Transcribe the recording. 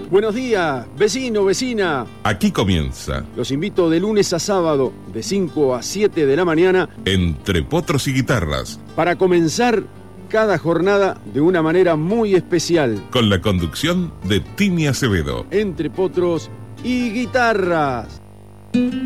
Buenos días, vecino, vecina. Aquí comienza. Los invito de lunes a sábado, de 5 a 7 de la mañana, Entre Potros y Guitarras, para comenzar cada jornada de una manera muy especial. con la conducción de Tini Acevedo. Entre Potros y Guitarras.